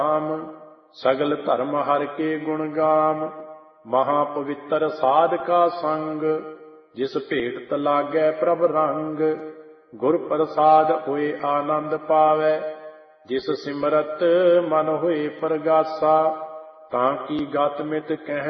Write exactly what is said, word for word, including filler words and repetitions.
ਸਗਲ ਧਰਮ ਹਰਿ ਕੇ ਗੁਣ ਗਾਮ। ਮਹਾ ਪਵਿੱਤਰ ਸਾਧ ਕਾ ਸੰਗ, ਜਿਸ ਭੇਟਤ ਲਾਗੈ ਪ੍ਰਭ ਰੰਗ। ਗੁਰ ਪ੍ਰਸਾਦ ਹੋਏ ਆਨੰਦ ਪਾਵੈ, ਜਿਸ ਸਿਮਰਤ ਮਨ ਹੋਏ ਪਰਗਾਸਾ। ਤਾਂ ਕੀ ਗਤ ਮਿਤ ਕਹਿ